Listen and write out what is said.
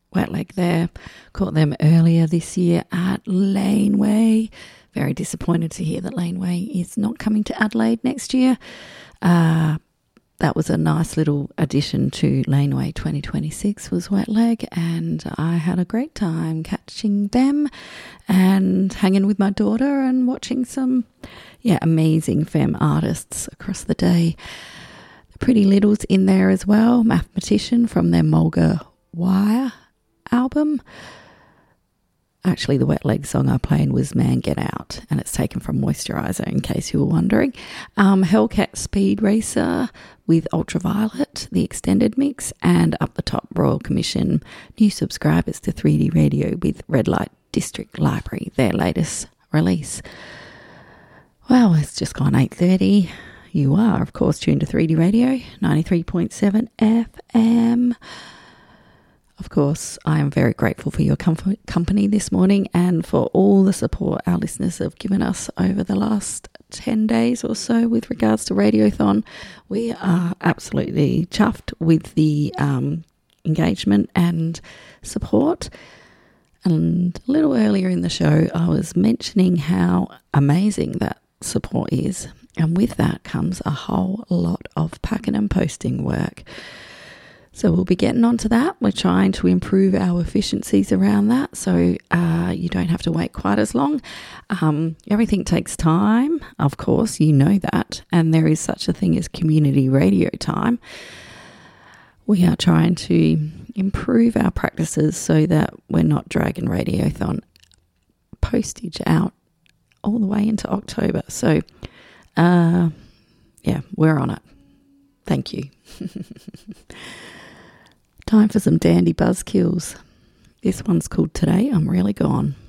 wet leg there. Caught them earlier this year at Laneway. Very disappointed to hear that Laneway is not coming to Adelaide next year. That was a nice little addition to Laneway 2026 was Wet Leg, and I had a great time catching them and hanging with my daughter and watching some amazing femme artists across the day. The Pretty Littles in there as well, Mathematician from their Mulga Wire album. Actually, the Wet Leg song I played was Man Get Out, and it's taken from Moisturiser, in case you were wondering. Hellcat Speed Racer with Ultraviolet, the extended mix, and up the top, Royal Commission, new subscribers to 3D Radio with Red Light District Library, their latest release. Well, it's just gone 8:30. You are, of course, tuned to 3D Radio, 93.7 FM. Of course, I am very grateful for your company this morning and for all the support our listeners have given us over the last 10 days or so with regards to Radiothon. We are absolutely chuffed with the engagement and support. And a little earlier in the show, I was mentioning how amazing that support is. And with that comes a whole lot of packing and posting work. So we'll be getting onto that. We're trying to improve our efficiencies around that, so you don't have to wait quite as long. Everything takes time, of course, you know that, and there is such a thing as community radio time. We are trying to improve our practices so that we're not dragging Radiothon postage out all the way into October. So, we're on it. Thank you. Time for some dandy buzzkills. This one's called Today I'm Really Gone.